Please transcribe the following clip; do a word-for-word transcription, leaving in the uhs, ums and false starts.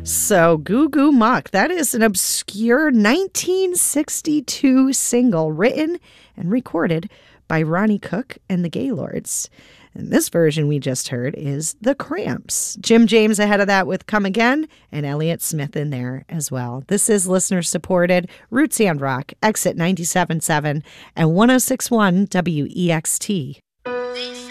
So, Goo Goo Muck, that is an obscure nineteen sixty-two single written and recorded by Ronnie Cook and the Gaylords. And this version we just heard is The Cramps. Jim James ahead of that with Come Again, and Elliott Smith in there as well. This is listener-supported Roots and Rock, Exit ninety-seven point seven and one oh six point one W E X T.